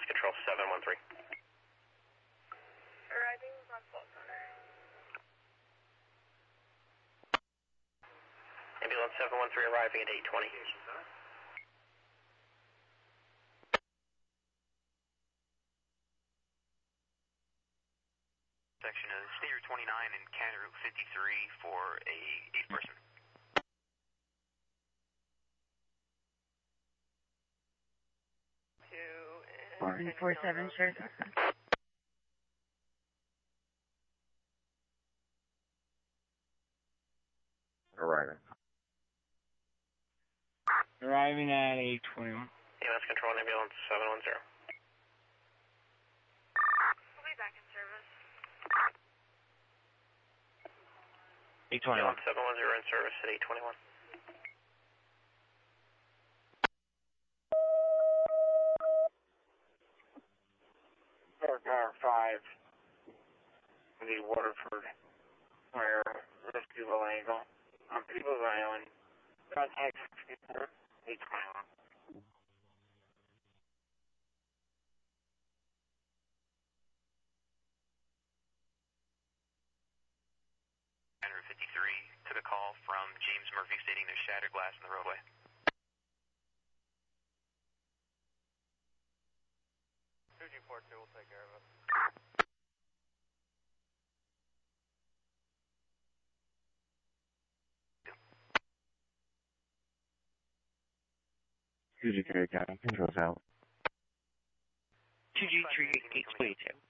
Control 713. Arriving on Fault Center. Ambulance 713 arriving at 820. Section of State Route 29 and County Route 53 for a 8-person. Warren 47, sure. Arriving at 821. EMS Control Ambulance 710. We'll be back in service. 821. Ambulance 710 in service at 821. Car 5, the Waterford, where rescue angle on People's Island. Contact 821. County Route 53 took a call from James Murphy stating there's shattered glass in the roadway. Port 2 will take care of it. Fuji Carry County, controls out. 2G3 822.